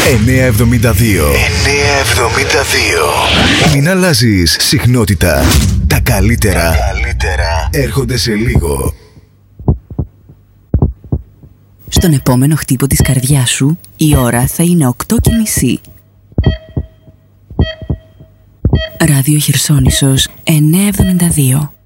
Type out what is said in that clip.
972. Μην αλλάζεις συχνότητα. Τα καλύτερα έρχονται σε λίγο. Στον επόμενο χτύπο της καρδιάς σου η ώρα θα είναι 8:30. Ράδιο Χερσόνησος 972.